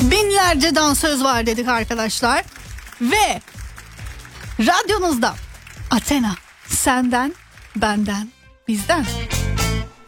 Binlerce dansöz var dedik arkadaşlar. Ve radyonuzda Athena, senden, benden, bizden.